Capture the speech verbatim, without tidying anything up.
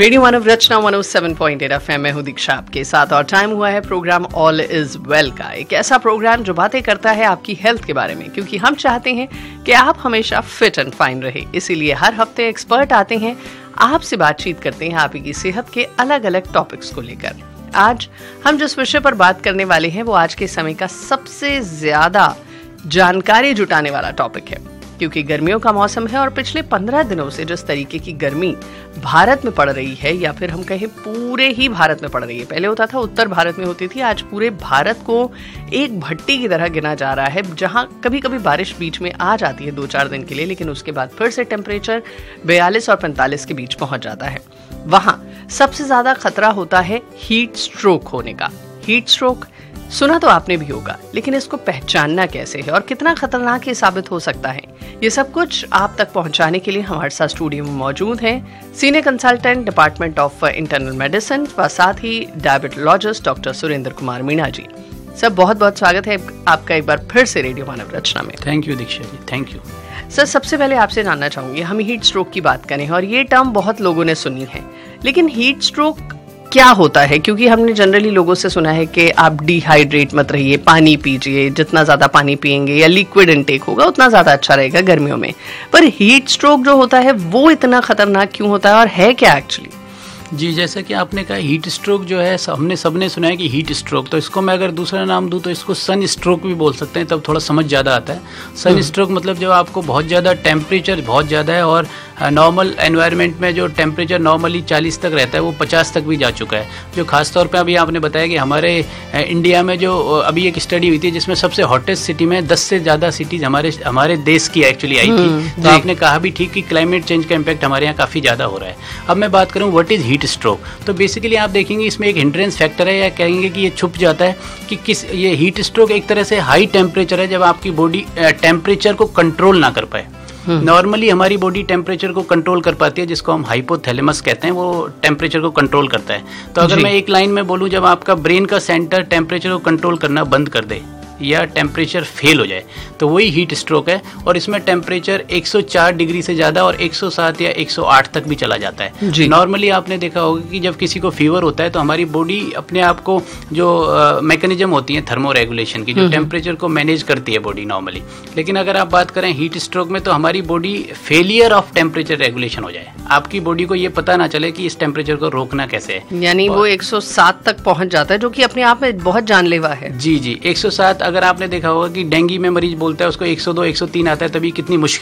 Radio मानव रचना एक सौ सात पॉइंट आठ एफएम में हूँ दीक्षा आपके साथ और टाइम हुआ है प्रोग्राम ऑल इज वेल का। एक ऐसा प्रोग्राम जो बातें करता है आपकी हेल्थ के बारे में, क्योंकि हम चाहते हैं कि आप हमेशा फिट एंड फाइन रहे। इसीलिए हर हफ्ते एक्सपर्ट आते हैं, आपसे बातचीत करते हैं आपकी सेहत के अलग अलग टॉपिक्स को लेकर। आज हम जिस विषय पर बात करने वाले हैं वो आज के समय का सबसे ज्यादा जानकारी जुटाने वाला टॉपिक है, क्योंकि गर्मियों का मौसम है और पिछले पंद्रह दिनों से जिस तरीके की गर्मी भारत में पड़ रही है, या फिर हम कहें पूरे ही भारत में पड़ रही है, पहले होता था उत्तर भारत में होती थी, आज पूरे भारत को एक भट्टी की तरह गिना जा रहा है, जहां कभी कभी बारिश बीच में आ जाती है दो चार दिन के लिए, लेकिन उसके बाद फिर से टेम्परेचर बयालीस और पैंतालीस के बीच पहुंच जाता है। वहां सबसे ज्यादा खतरा होता है हीट स्ट्रोक होने का। हीट स्ट्रोक सुना तो आपने भी होगा, लेकिन इसको पहचानना कैसे है और कितना खतरनाक ये साबित हो सकता है, ये सब कुछ आप तक पहुंचाने के लिए हमारे साथ स्टूडियो में मौजूद हैं senior consultant department of internal medicine व साथ ही डायबिटोलॉजिस्ट डॉक्टर सुरेंद्र कुमार मीणा जी। सर, बहुत बहुत स्वागत है आपका एक बार फिर से रेडियो मानव रचना में। Thank you Diksha ji, thank you. Sir, सबसे पहले आपसे जानना चाहूंगी, हम हीट स्ट्रोक की बात करें और ये टर्म बहुत लोगों ने सुनी है, लेकिन हीट स्ट्रोक क्या होता है? क्योंकि हमने जनरली लोगों से सुना है कि आप डिहाइड्रेट मत रहिए, पानी पीजिए, जितना ज्यादा पानी पिएंगे या लिक्विड इनटेक होगा उतना ज्यादा अच्छा रहेगा गर्मियों में। पर हीट स्ट्रोक जो होता है वो इतना खतरनाक क्यों होता है और है क्या एक्चुअली? जी, जैसा कि आपने कहा हीट स्ट्रोक जो है, हमने सबने सुना है कि हीट स्ट्रोक, तो इसको मैं अगर दूसरा नाम दूं तो इसको सन स्ट्रोक भी बोल सकते हैं, तब थोड़ा समझ ज़्यादा आता है। सन स्ट्रोक मतलब जब आपको बहुत ज़्यादा टेम्परेचर बहुत ज़्यादा है और नॉर्मल एनवायरनमेंट में जो टेम्परेचर नॉर्मली चालीस तक रहता है वो पचास तक भी जा चुका है। जो खास तौर पे अभी आपने बताया कि हमारे इंडिया में जो अभी एक स्टडी हुई थी जिसमें सबसे हॉटेस्ट सिटी में दस से ज़्यादा सिटीज़ हमारे हमारे देश की एक्चुअली आई थी, तो आपने कहा भी ठीक कि क्लाइमेट चेंज का इम्पैक्ट हमारे यहाँ काफ़ी ज़्यादा हो रहा है। अब मैं बात करूँ व्हाट इज़ हीट स्ट्रोक, तो बेसिकली आप देखेंगे इसमें एक हिंड्रेंस फैक्टर है, या कहेंगे कि ये छुप जाता है कि किस ये हीट स्ट्रोक एक तरह से हाई टेम्परेचर है जब आपकी बॉडी टेम्परेचर को कंट्रोल ना कर पाए। नॉर्मली हमारी बॉडी टेम्परेचर को कंट्रोल कर पाती है, जिसको हम हाइपोथैलेमस कहते हैं, वो टेम्परेचर को कंट्रोल करता है। तो अगर मैं एक लाइन में बोलूँ, जब आपका ब्रेन का सेंटर टेम्परेचर को कंट्रोल करना बंद कर दे या टेम्परेचर फेल हो जाए तो वही हीट स्ट्रोक है। और इसमें टेम्परेचर एक सौ चार डिग्री से ज़्यादा और एक सौ सात या एक सौ आठ तक भी चला जाता है। नॉर्मली आपने देखा होगा कि जब किसी को फीवर होता है तो हमारी बॉडी अपने आप को जो मैकेनिज्म uh, होती है थर्मो रेगुलेशन की, जो टेम्परेचर को मैनेज करती है बॉडी नॉर्मली। लेकिन अगर आप बात करें हीट स्ट्रोक में तो हमारी body failure of temperature regulation हो जाए, आपकी बॉडी को ये पता ना चले कि इस टेम्परेचर को रोकना कैसे है, यानी वो एक सौ सात तक पहुंच जाता है, जो कि अपने आप में बहुत जानलेवा है। जी जी, एक सौ सात। अगर आपने देखा होगा कि डेंगू में मरीज बोलता है उसको एक सौ दो एक सौ तीन आता है, तभी कितनी मुश्किल